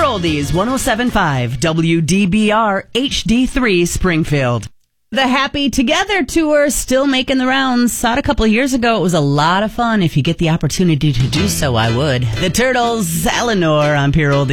Oldies, 107.5 WDBR HD3 Springfield. The Happy Together Tour still making the rounds. Saw it a couple of years ago. It was a lot of fun. If you get the opportunity to do so, I would. The Turtles, Eleanor on Pure Oldies.